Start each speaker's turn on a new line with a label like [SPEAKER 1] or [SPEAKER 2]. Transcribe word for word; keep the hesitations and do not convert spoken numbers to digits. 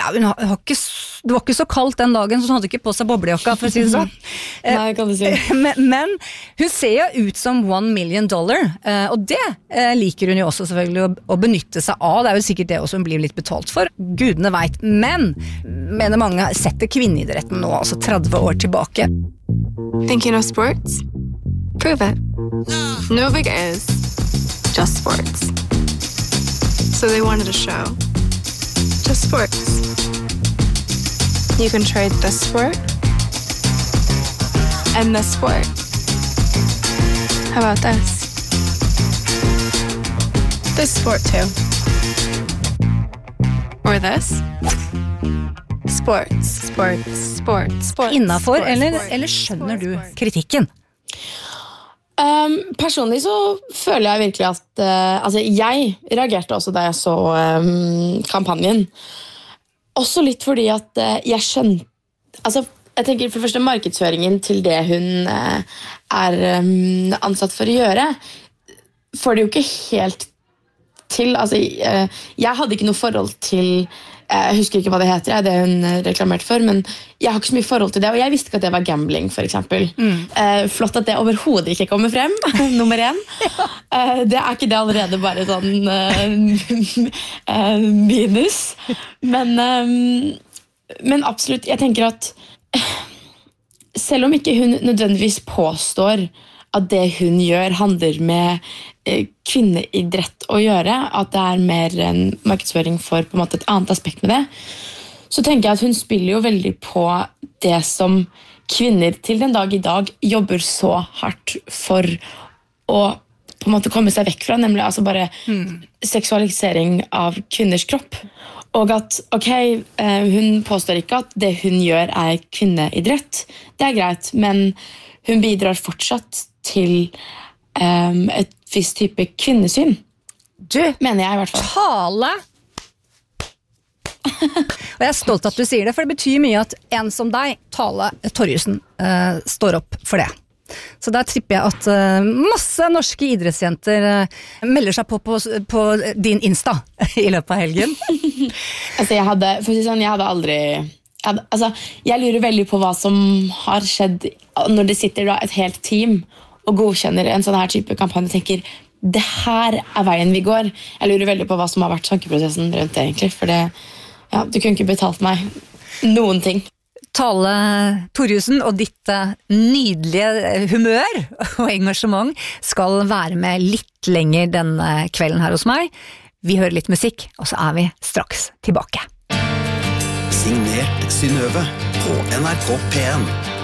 [SPEAKER 1] hun har, har ikke, det var ikke så kaldt den dagen, så hun hadde ikke på seg boblejakka, for å si det sånn.
[SPEAKER 2] Nei, kan du si.
[SPEAKER 1] men, men hun ser jo ut som one million dollar, og det liker hun jo også selvfølgelig å, å benytte seg av. Det er jo sikkert det også hun blir litt betalt for. Gudene vet. Men, mener mange, setter kvinneidretten nå, altså tretti år tilbake.
[SPEAKER 3] Think you know sports? Prove it. Novik is just sports. So they wanted a show. Just sports. You can trade this sport and this sport. How about this? This sport too. Or this? Sports, sports, sports, sports.
[SPEAKER 1] Innenfor,
[SPEAKER 3] sports,
[SPEAKER 1] eller,
[SPEAKER 3] sports,
[SPEAKER 1] eller skjønner
[SPEAKER 3] sports,
[SPEAKER 1] du
[SPEAKER 3] sports.
[SPEAKER 1] kritikken?
[SPEAKER 2] Um, personlig så føler jeg virkelig at uh, altså jeg reagerte også da jeg så um, kampanjen. Også litt fordi at uh, jeg skjønte altså, jeg tenker for det første markedsføringen til det hun uh, er um, ansatt for å gjøre, får det jo ikke helt til. Altså, uh, jeg hadde ikke noe forhold til jeg husker ikke hva det heter, det hun reklamerte for, men jeg har ikke så mye forhold til det, og jeg visste ikke at det var gambling, for eksempel. Mm. Eh, flott at det overhodet ikke kommer frem, nummer én. Ja. Eh, det er ikke det allerede bare sånn eh, minus. Men, eh, men absolutt, jeg tenker at selv om ikke hun nødvendigvis påstår at det hun gjør handler med eh, kvinneidrett å gjøre, at det er mer en markedsføring for på en måte et annet aspekt med det, så tenker jeg at hun spiller jo veldig på det som kvinner til den dag i dag jobber så hardt for å på en måte komme seg vekk fra, nemlig altså bare mm. seksualisering av kvinners kropp. Og at, ok, eh, hun påstår ikke at det hun gjør er kvinneidrett, det er greit, men hun bidrar fortsatt til um, et visst type kvinnesyn.
[SPEAKER 1] Du,
[SPEAKER 2] mener jeg i hvert fall.
[SPEAKER 1] Tale! Og jeg er stolt at du sier det, for det betyr mye at en som deg, Tale Torjussen, uh, står opp for det. Så der tripper jeg at uh, masse norske idrettsjenter uh, melder seg på, på på din Insta i løpet av helgen.
[SPEAKER 2] altså jeg hadde, for å si sånn, jeg hadde aldri jeg, hadde, altså, jeg lurer veldig på hva som har skjedd når det sitter da et helt team og godkjenner en sånn her type kampanje og tenker, det her er veien vi går. Jeg lurer veldig på hva som har vært tankeprosessen rundt det egentlig, for det, ja, du kunne ikke betalt meg noen ting.
[SPEAKER 1] Tale Torjussen og ditt nydelige humør og engasjement skal være med litt lenger denne kvelden her hos meg. Vi hører litt musikk, og så er vi straks tilbake.
[SPEAKER 4] Signert Synnøve på N R K P en.